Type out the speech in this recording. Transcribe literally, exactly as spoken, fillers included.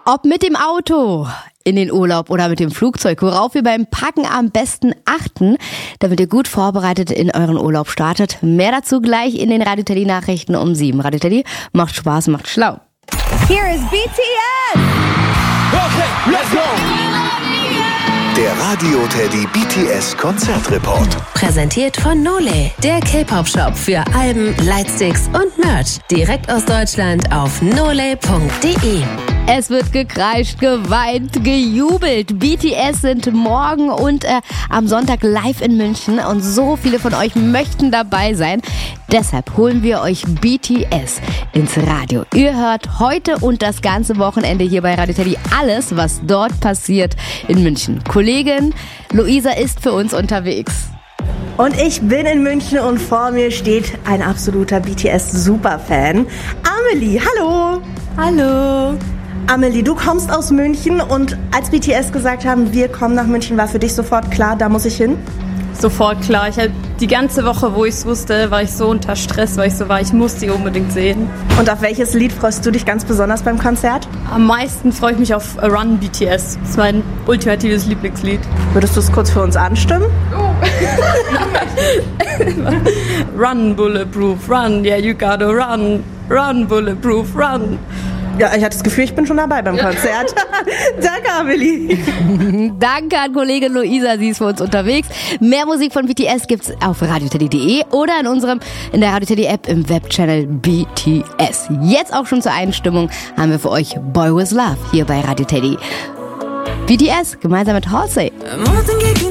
Ob mit dem Auto in den Urlaub oder mit dem Flugzeug, worauf wir beim Packen am besten achten, damit ihr gut vorbereitet in euren Urlaub startet. Mehr dazu gleich in den Radio Teddy Nachrichten um sieben. Radio Teddy macht Spaß, macht schlau. Here is B T S! Okay, let's go! Der Radio Teddy B T S Konzertreport. Präsentiert von Nole, der K-Pop-Shop für Alben, Lightsticks und Merch. Direkt aus Deutschland auf nole punkt de. Es wird gekreischt, geweint, gejubelt. B T S sind morgen und äh, am Sonntag live in München und so viele von euch möchten dabei sein. Deshalb holen wir euch B T S ins Radio. Ihr hört heute und das ganze Wochenende hier bei Radio Teddy alles, was dort passiert in München. Kollegin Luisa ist für uns unterwegs. Und ich bin in München und vor mir steht ein absoluter B T S-Superfan. Amelie, hallo! Hallo! Amelie, du kommst aus München und als B T S gesagt haben, wir kommen nach München, war für dich sofort klar, da muss ich hin? Sofort klar. Ich hab die ganze Woche, wo ich es wusste, war ich so unter Stress, weil ich so war, ich muss die unbedingt sehen. Und auf welches Lied freust du dich ganz besonders beim Konzert? Am meisten freue ich mich auf Run B T S. Das ist mein ultimatives Lieblingslied. Würdest du es kurz für uns anstimmen? Oh. Run, bulletproof, run, yeah, you gotta run. Run, bulletproof, run. Ja, ich hatte das Gefühl, ich bin schon dabei beim Konzert. Danke, Amelie. Danke an Kollegin Luisa, sie ist für uns unterwegs. Mehr Musik von B T S gibt's auf radio teddy punkt de oder in unserem, in der Radio Teddy App im Webchannel B T S. Jetzt auch schon zur Einstimmung haben wir für euch Boy With Love hier bei Radio Teddy. B T S gemeinsam mit Halsey.